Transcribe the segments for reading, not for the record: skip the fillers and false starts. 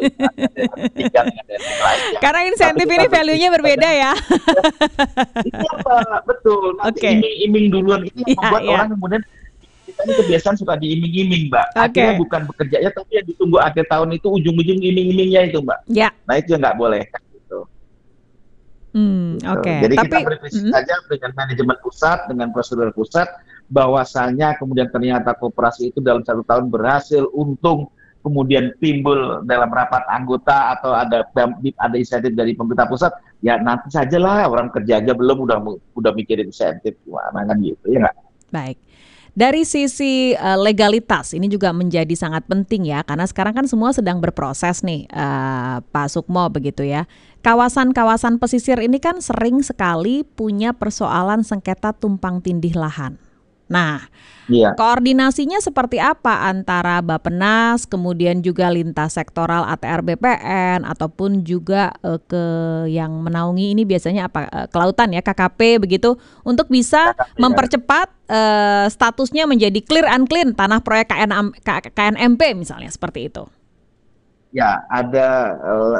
ada daerah ketiga dengan daerah yang lainnya. Karena Tapi insentif kita ini value-nya berpikir berbeda ya. iya Mbak, betul. Nanti Oke. iming-iming duluan itu yang Iya, membuat iya. orang kemudian kita ini kebiasaan suka diiming-iming Mbak. Akhirnya Oke. bukan bekerjanya tapi yang ditunggu akhir tahun itu ujung-ujung iming-imingnya itu Mbak. Ya. Nah itu yang nggak boleh kan gitu. Gitu. Oke. Jadi kita Tapi berinovasi saja dengan manajemen pusat, dengan prosedur pusat, bahwasanya kemudian ternyata koperasi itu dalam 1 tahun berhasil untung, kemudian timbul dalam rapat anggota atau ada insentif dari pemerintah pusat, ya nanti sajalah orang kerja aja belum udah mikirin insentif gimana kan gitu ya nggak? baik. Dari sisi legalitas ini juga menjadi sangat penting ya, karena sekarang kan semua sedang berproses nih, Pak Sukmo begitu ya. Kawasan-kawasan pesisir ini kan sering sekali punya persoalan sengketa tumpang tindih lahan. Nah, Iya. koordinasinya seperti apa antara Bappenas, kemudian juga lintas sektoral ATR BPN, ataupun juga ke yang menaungi ini biasanya apa, kelautan ya, KKP begitu, untuk bisa KKP ya. mempercepat statusnya menjadi clear and clean tanah proyek KNMP misalnya seperti itu. Ya, ada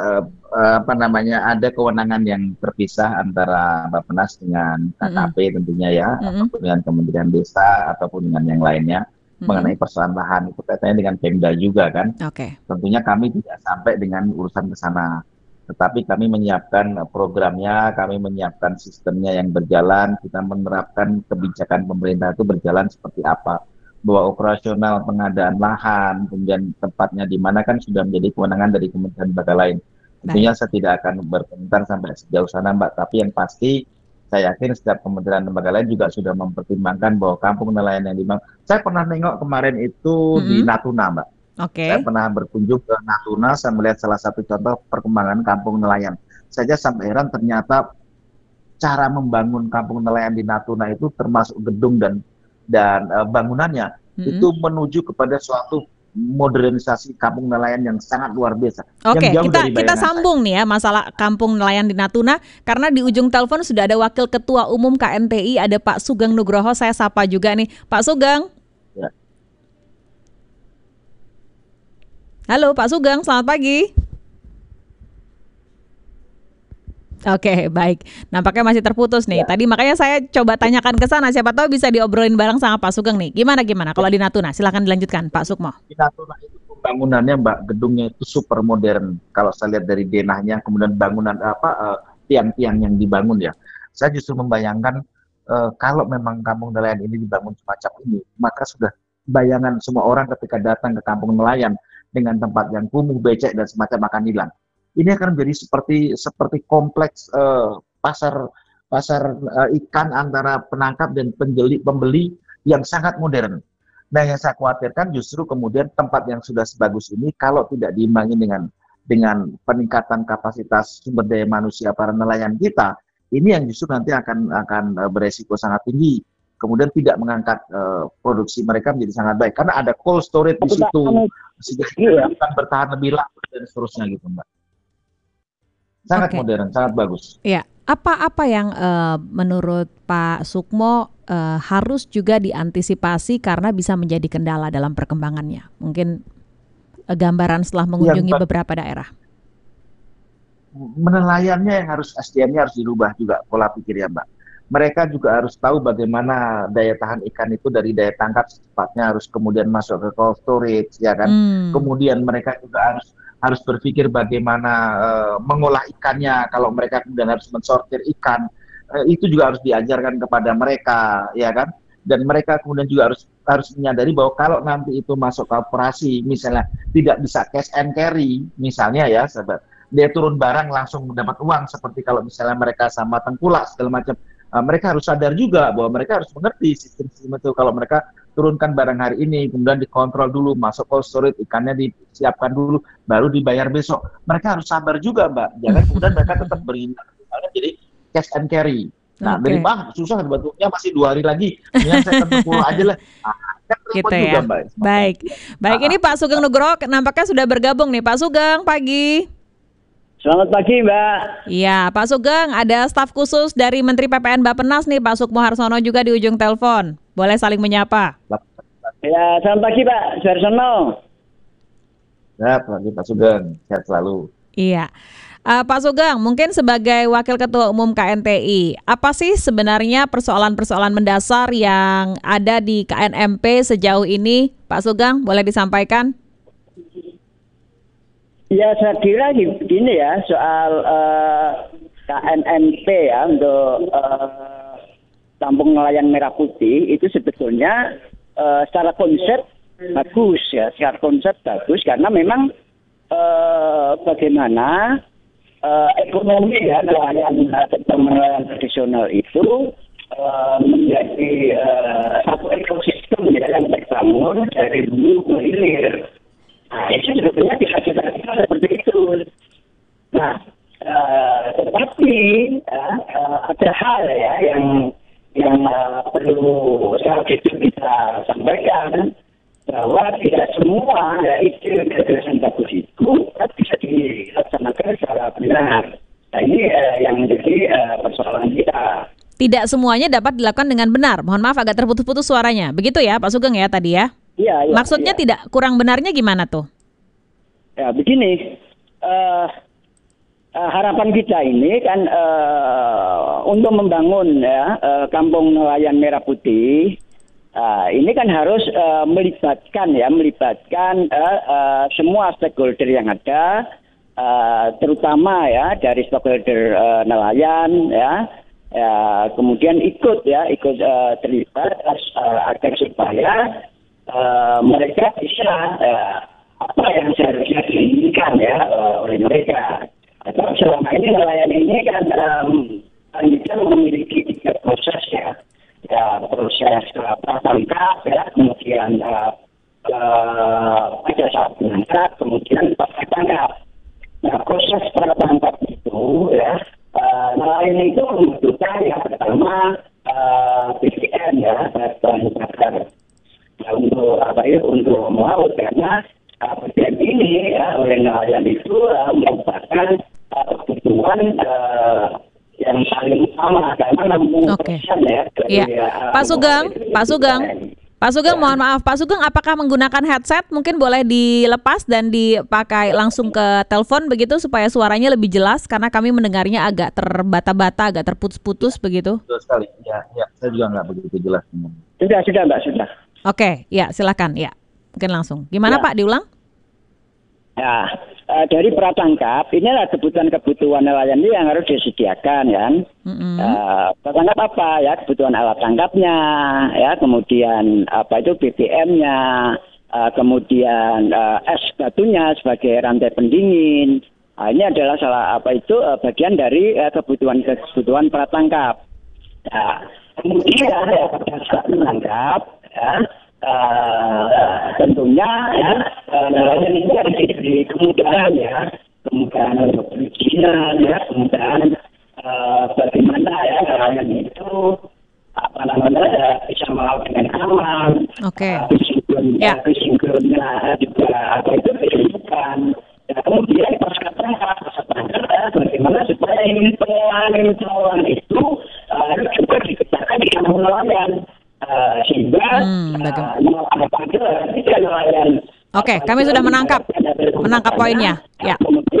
ada kewenangan yang terpisah antara Bappenas dengan Mm-mm. KKP tentunya ya, Mm-mm. ataupun dengan Kementerian Desa ataupun dengan yang lainnya Mm-mm. mengenai persoalan lahan itu kaitannya dengan Pemda juga kan. Oke. Tentunya kami tidak sampai dengan urusan ke sana, tetapi kami menyiapkan programnya, kami menyiapkan sistemnya yang berjalan, kita menerapkan kebijakan pemerintah itu berjalan seperti apa, bahwa operasional pengadaan lahan, kemudian tempatnya di mana kan sudah menjadi kewenangan dari kementerian lembaga lain. Baik. Tentunya saya tidak akan berkomentar sampai sejauh sana Mbak, tapi yang pasti saya yakin setiap kementerian lembaga lain juga sudah mempertimbangkan bahwa kampung nelayan yang dibangun. Saya pernah nengok kemarin itu di Mm-mm. Natuna Mbak. Saya Oke. pernah berkunjung ke Natuna, saya melihat salah satu contoh perkembangan kampung nelayan. Saya sampai heran ternyata cara membangun kampung nelayan di Natuna itu termasuk gedung dan bangunannya Mm-mm. itu menuju kepada suatu modernisasi kampung nelayan yang sangat luar biasa, yang Oke, jauh kita dari kita bayangan saya. sambung nih ya masalah kampung nelayan di Natuna, karena di ujung telepon sudah ada Wakil Ketua Umum KNTI, ada Pak Sugeng Nugroho. Saya sapa juga nih, Pak Sugeng. Ya. Halo Pak Sugeng, selamat pagi. Oke, baik. Nampaknya masih terputus nih. Ya. Tadi makanya saya coba tanyakan ke sana, siapa tahu bisa diobrolin bareng sama Pak Sugeng nih. Gimana kalau di Natuna? Silakan dilanjutkan, Pak Sukmo. Di Natuna itu pembangunannya Mbak, gedungnya itu super modern. Kalau saya lihat dari denahnya, kemudian bangunan tiang-tiang yang dibangun ya. Saya justru membayangkan kalau memang kampung nelayan ini dibangun semacam ini, maka sudah bayangan semua orang ketika datang ke kampung nelayan dengan tempat yang kumuh, becek dan semacam akan hilang. Ini akan menjadi seperti kompleks pasar ikan antara penangkap dan pembeli yang sangat modern. Nah, yang saya khawatirkan justru kemudian tempat yang sudah sebagus ini kalau tidak diimbangi dengan peningkatan kapasitas sumber daya manusia para nelayan kita, ini yang justru nanti akan beresiko sangat tinggi. Kemudian tidak mengangkat produksi mereka menjadi sangat baik karena ada cold storage di situ, sehingga kita akan bertahan lebih lama dan seterusnya gitu, Mbak. Sangat modern, sangat bagus. Iya, apa yang menurut Pak Sukmo harus juga diantisipasi karena bisa menjadi kendala dalam perkembangannya? Mungkin gambaran setelah mengunjungi beberapa daerah. Nelayannya yang SDM-nya harus dirubah juga pola pikirnya, Mbak. Mereka juga harus tahu bagaimana daya tahan ikan itu dari daya tangkap secepatnya harus kemudian masuk ke cold storage, ya kan? Kemudian mereka juga harus berpikir bagaimana mengolah ikannya. Kalau mereka kemudian harus mensortir ikan, itu juga harus diajarkan kepada mereka, ya kan? Dan mereka kemudian juga harus menyadari bahwa kalau nanti itu masuk ke operasi, misalnya tidak bisa cash and carry, misalnya ya, sahabat, dia turun barang langsung mendapat uang, seperti kalau misalnya mereka sama tengkulak segala macam. Mereka harus sadar juga bahwa mereka harus mengerti sistem-sistem itu. Kalau mereka turunkan barang hari ini, kemudian dikontrol dulu, masuk cold storage, ikannya disiapkan dulu, baru dibayar besok. Mereka harus sabar juga, Mbak. Jangan kemudian mereka tetap beringat. Jadi cash and carry. Nah, dari susah bentuknya masih 2 hari lagi. Kemudian saya pulang aja lah. Gitu ya. Juga, Mbak. Baik. Ini Pak Sugeng Nugroho nampaknya sudah bergabung nih. Pak Sugeng, pagi. Selamat pagi, Mbak. Iya, Pak Sugeng, ada staf khusus dari Menteri PPN Bappenas nih, Pak Sukmo Harsono juga di ujung telepon. Boleh saling menyapa. Ya, selamat pagi, Pak Harsono. Sehat lagi Pak Sugeng, sehat selalu. Iya. Pak Sugeng, mungkin sebagai Wakil Ketua Umum KNTI, apa sih sebenarnya persoalan-persoalan mendasar yang ada di KNMP sejauh ini? Pak Sugeng, boleh disampaikan? Ya, saya kira gini ya, soal KNMP ya, untuk Kampung Nelayan Merah Putih, itu sebetulnya secara konsep bagus ya, secara konsep bagus, karena memang bagaimana ekonomi ya nelayan tradisional itu menjadi satu ekosistem ya yang terbangun dari hulu ke hilir. Nah, itu sebetulnya bisa kita seperti itu. Nah, tetapi ada hal ya yang perlu saya kita sampaikan, bahwa tidak semua ya ide gagasan bagus itu bisa dilaksanakan secara benar. Nah, ini yang menjadi persoalan kita. Tidak semuanya dapat dilakukan dengan benar. Mohon maaf agak terputus-putus suaranya. Begitu ya Pak Sugeng ya tadi ya? Iya, iya. Maksudnya iya. tidak kurang benarnya gimana tuh? Ya, begini. Harapan kita ini kan untuk membangun ya Kampung Nelayan Merah Putih. Ini kan harus melibatkan semua stakeholder yang ada, terutama ya dari stakeholder nelayan ya, kemudian ikut terlibat agar supaya mereka bisa apa yang seharusnya diinginkan ya oleh mereka. Atau selama ini nelayan ini kan kita memiliki 3 proses ya. Ya, proses pratangkap ya, kemudian pada saat menangkap, kemudian pasca tangkap. Nah, proses pratangkap itu ya, nelayan itu membutuhkan yang pertama BBM ya, bahan bakar. Nah, untuk melaut, karena BBM ini ya, oleh nelayan itu merupakan kebutuhan yang paling utama, karena 60% ya. Iya. Pak Sugeng, mohon maaf, Pak Sugeng, apakah menggunakan headset? Mungkin boleh dilepas dan dipakai langsung ke telepon begitu supaya suaranya lebih jelas, karena kami mendengarnya agak terbata-bata, agak terputus-putus begitu. Betul sekali. Ya, saya juga nggak begitu jelas. Sudah Mbak, sudah. Oke, ya silakan ya. Mungkin langsung. Gimana Pak, diulang? Ya, dari pratangkap, inilah kebutuhan nelayan ini yang harus disediakan kan. Pratangkap apa ya, kebutuhan alat tangkapnya, ya, kemudian apa itu BBM-nya, kemudian es batunya sebagai rantai pendingin. Ini adalah bagian dari kebutuhan pratangkap. Kemudian ya, pada saat menangkap, ya, tentunya ya nelayan ini harus diberi kemudahan ya, kemudahan untuk perizinan ya, kemudahan bagaimana ya nelayan itu bisa melaut dengan aman. Kesinkronnya juga dilakukan. Ya, kemudian pasca tangkap bagaimana supaya pengelolaan itu harus juga dikerjakan di kampung nelayan. Sehingga Oke, kami sudah menangkap poinnya. Ya.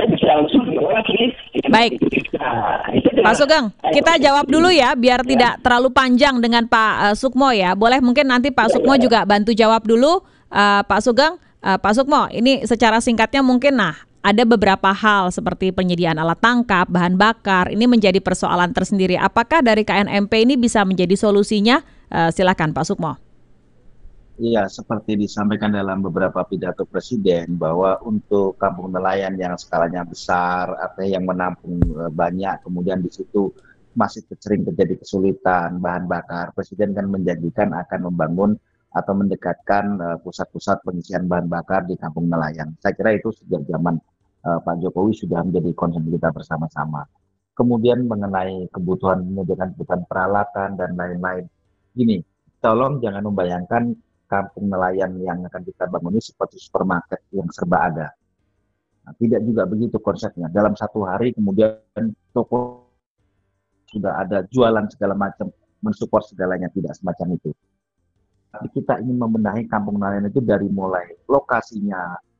Baik, Pak Sugeng, kita jawab dulu ya, biar tidak terlalu panjang dengan Pak Sukmo ya. Boleh mungkin nanti Pak Sukmo juga bantu jawab dulu, Pak Sugeng. Pak Sukmo, ini secara singkatnya mungkin ada beberapa hal seperti penyediaan alat tangkap, bahan bakar, ini menjadi persoalan tersendiri. Apakah dari KNMP ini bisa menjadi solusinya? Silakan Pak Sukmo. Iya, seperti disampaikan dalam beberapa pidato Presiden bahwa untuk kampung nelayan yang skalanya besar, artinya yang menampung banyak, kemudian di situ masih sering terjadi kesulitan bahan bakar, Presiden kan menjanjikan akan membangun atau mendekatkan pusat-pusat pengisian bahan bakar di kampung nelayan. Saya kira itu sejak zaman Pak Jokowi sudah menjadi concern kita bersama-sama. Kemudian mengenai kebutuhan menyediakan kebutuhan peralatan dan lain-lain. Gini, tolong jangan membayangkan kampung nelayan yang akan kita bangun ini seperti supermarket yang serba ada. Nah, tidak juga begitu konsepnya. Dalam satu hari kemudian toko sudah ada jualan segala macam, mensupport segalanya, tidak semacam itu. Tapi kita ingin membenahi kampung nelayan itu dari mulai lokasinya,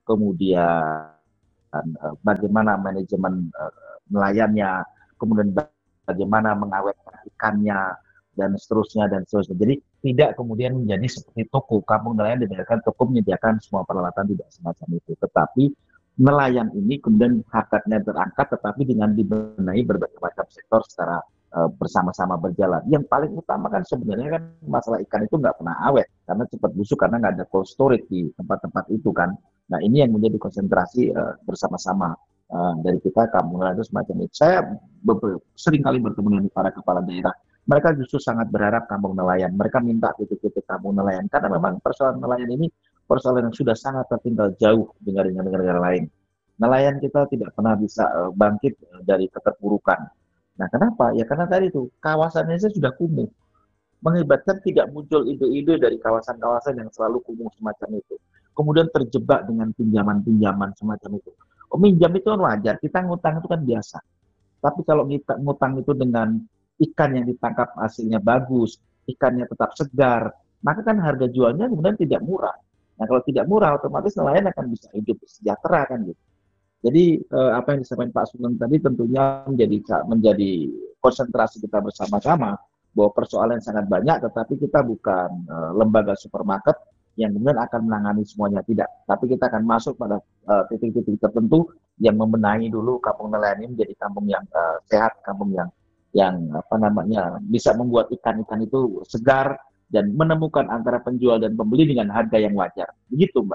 kemudian bagaimana manajemen nelayannya, kemudian bagaimana mengawetkan ikannya, dan seterusnya dan seterusnya. Jadi tidak kemudian menjadi seperti toko, kampung nelayan dibiarkan toko menyediakan semua peralatan, tidak semacam itu. Tetapi nelayan ini kemudian haknya terangkat, tetapi dengan dibenahi berbagai macam sektor secara bersama-sama berjalan. Yang paling utama kan sebenarnya kan masalah ikan itu nggak pernah awet, karena cepat busuk karena nggak ada cold storage di tempat-tempat itu kan. Nah ini yang menjadi konsentrasi bersama-sama dari kita kampung nelayan itu semacam itu. Saya sering kali bertemu dengan para kepala daerah. Mereka justru sangat berharap kampung nelayan. Mereka minta titik-titik kampung nelayan karena memang persoalan nelayan ini persoalan yang sudah sangat tertinggal jauh dengan negara-negara lain. Nelayan kita tidak pernah bisa bangkit dari keterpurukan. Nah, kenapa? Ya karena tadi itu kawasannya sudah kumuh. Mengakibatkan tidak muncul ide-ide dari kawasan-kawasan yang selalu kumuh semacam itu. Kemudian terjebak dengan pinjaman-pinjaman semacam itu. Oh, minjam itu kan wajar. Kita ngutang itu kan biasa. Tapi kalau kita ngutang itu dengan ikan yang ditangkap hasilnya bagus, ikannya tetap segar, maka kan harga jualnya kemudian tidak murah. Nah, kalau tidak murah, otomatis nelayan akan bisa hidup sejahtera kan gitu. Jadi apa yang disampaikan Pak Sugeng tadi tentunya menjadi konsentrasi kita bersama-sama bahwa persoalan sangat banyak, tetapi kita bukan lembaga supermarket yang kemudian akan menangani semuanya, tidak. Tapi kita akan masuk pada titik-titik tertentu yang membenahi dulu kampung nelayan ini menjadi kampung yang sehat, kampung yang bisa membuat ikan-ikan itu segar dan menemukan antara penjual dan pembeli dengan harga yang wajar. Begitu, Mbak.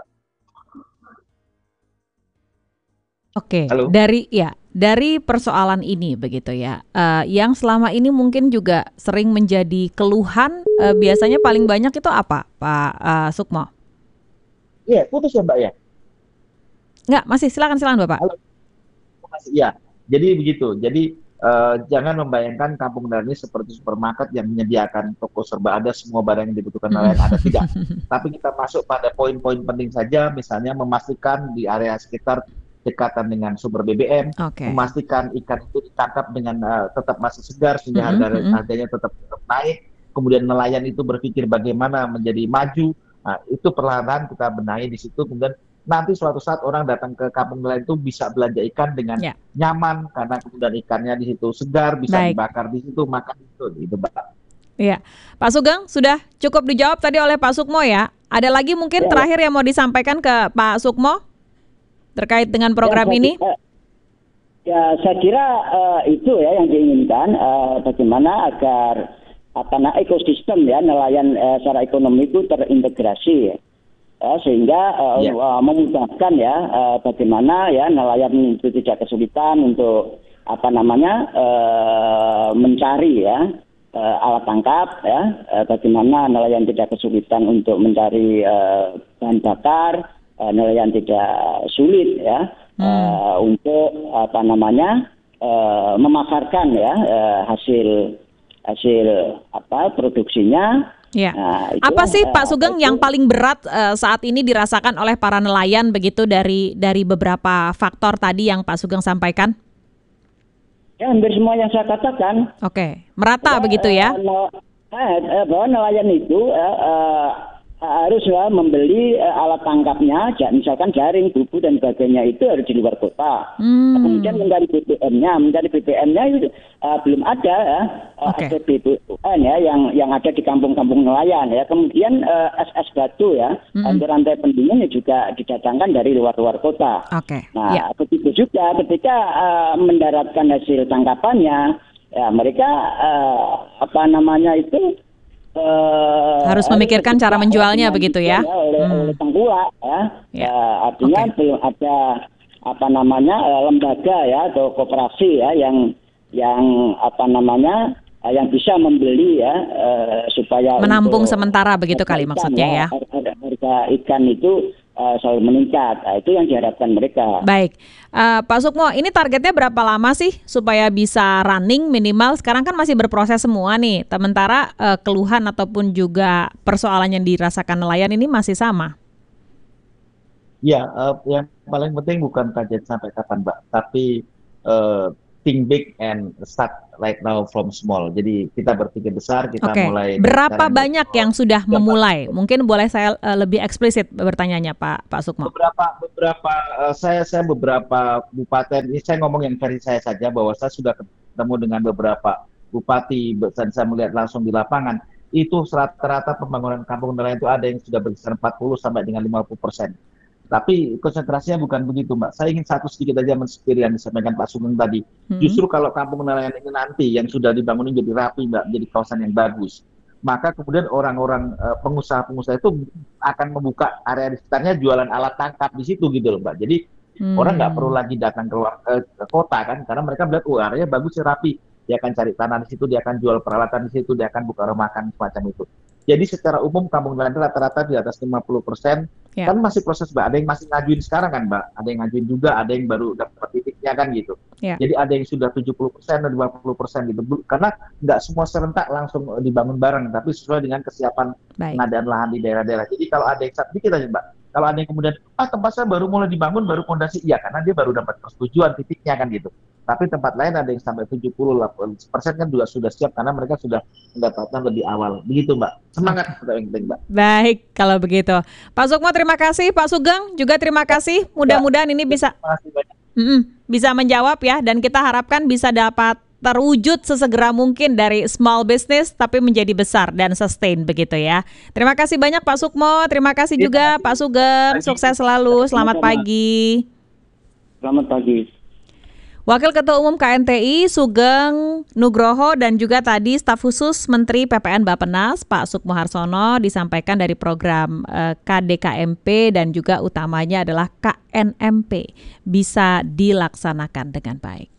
Oke, dari persoalan ini begitu ya, yang selama ini mungkin juga sering menjadi keluhan, biasanya paling banyak itu apa, Pak Sukmo? Iya, putus ya Mbak ya? Enggak, masih silakan Bapak. Halo. Iya, jadi begitu. Jadi jangan membayangkan kampung nelayan ini seperti supermarket yang menyediakan toko serba ada, semua barang yang dibutuhkan nelayan ada, tidak. Tapi kita masuk pada poin-poin penting saja, misalnya memastikan di area sekitar dekatan dengan sumber BBM, memastikan ikan itu ditangkap dengan tetap masih segar sehingga harganya tetap naik. Kemudian nelayan itu berpikir bagaimana menjadi maju. Nah, itu perlahan kita benahi di situ. Kemudian nanti suatu saat orang datang ke kampung nelayan itu bisa belanja ikan dengan nyaman karena kemudian ikannya di situ segar, bisa dibakar di situ, makan itu, Mbak. Iya, Pak Sugeng sudah cukup dijawab tadi oleh Pak Sukmo ya. Ada lagi mungkin terakhir yang mau disampaikan ke Pak Sukmo terkait dengan program ini? Ya, saya kira itu ya yang diinginkan, bagaimana agar ekosistem ya nelayan secara ekonomi itu terintegrasi ya. Sehingga memudahkan ya bagaimana ya nelayan itu tidak kesulitan untuk mencari ya alat tangkap ya, bagaimana nelayan tidak kesulitan untuk mencari bahan bakar, nelayan tidak sulit ya untuk memasarkan ya hasil produksinya. Ya. Nah, apa sih Pak Sugeng yang paling berat saat ini dirasakan oleh para nelayan begitu dari beberapa faktor tadi yang Pak Sugeng sampaikan? Ya, hampir semua yang saya katakan. Oke, merata begitu ya? Bahwa nelayan itu harus membeli alat tangkapnya, misalkan jaring, bubu dan sebagainya itu harus di luar kota. Kemudian mencari BBM-nya itu belum ada ya, BBM ya yang ada di kampung-kampung nelayan ya. Kemudian SS batu ya, rantai pendinginnya juga didatangkan dari luar kota. Nah, begitu juga ketika mendaratkan hasil tangkapannya, ya mereka harus memikirkan cara menjualnya begitu ya. Oleh tengkulak ya. Artinya belum ada lembaga ya atau koperasi ya yang bisa membeli ya supaya menampung sementara begitu kali maksudnya ya. Harga ikan itu selalu meningkat. Nah, itu yang diharapkan mereka. Baik, Pak Sukmo, ini targetnya berapa lama sih supaya bisa running minimal? Sekarang kan masih berproses semua nih. Sementara keluhan ataupun juga persoalan yang dirasakan nelayan ini masih sama. Ya, yang paling penting bukan target sampai kapan, Mbak, tapi think big and start right now from small. Jadi kita berpikir besar, kita mulai. Berapa banyak yang sudah memulai? Mungkin boleh saya lebih eksplisit bertanyanya Pak Sukmo. Beberapa saya beberapa kabupaten, ini saya ngomong yang versi saya saja, bahwa saya sudah ketemu dengan beberapa bupati dan saya melihat langsung di lapangan. Itu rata-rata pembangunan kampung nelayan itu ada yang sudah berkisar 40 sampai dengan 50%. Tapi konsentrasinya bukan begitu, Mbak. Saya ingin satu sedikit aja menspir yang disampaikan Pak Sugeng tadi. Justru kalau kampung nelayan ini nanti yang sudah dibangun jadi rapi, Mbak, jadi kawasan yang bagus, maka kemudian orang-orang pengusaha-pengusaha itu akan membuka area di sekitarnya jualan alat tangkap di situ gitu loh, Mbak. Jadi orang nggak perlu lagi datang keluar ke kota kan, karena mereka melihat areanya bagus ya, rapi. Dia akan cari tanah di situ, dia akan jual peralatan di situ, dia akan buka rumah makan semacam itu. Jadi secara umum kampung nelayan rata-rata di atas 50%, kan masih proses, Mbak. Ada yang masih ngajuin sekarang kan, Mbak. Ada yang ngajuin juga, ada yang baru dapat titiknya kan gitu. Jadi ada yang sudah 70% dan 50% gitu. Karena nggak semua serentak langsung dibangun bareng, tapi sesuai dengan kesiapan pengadaan lahan di daerah-daerah. Jadi kalau ada yang sedikit aja, Mbak. Kalau ada yang kemudian, tempat saya baru mulai dibangun, baru fondasi, iya karena dia baru dapat persetujuan titiknya kan gitu. Tapi tempat lain ada yang sampai 70% kan juga sudah siap karena mereka sudah mendapatkan lebih awal. Begitu, Mbak. Semangat, Mbak. Baik, kalau begitu. Pak Sukmo terima kasih, Pak Sugeng juga terima kasih. Mudah-mudahan ini bisa menjawab ya, dan kita harapkan bisa dapat terwujud sesegera mungkin dari small business tapi menjadi besar dan sustain begitu ya. Terima kasih banyak Pak Sukmo, terima kasih juga Pak Sugeng. Sukses selalu. Selamat pagi. Selamat pagi. Wakil Ketua Umum KNTI Sugeng Nugroho dan juga tadi staf khusus Menteri PPN Bappenas Pak Sukmo Harsono disampaikan dari program KDKMP dan juga utamanya adalah KNMP bisa dilaksanakan dengan baik.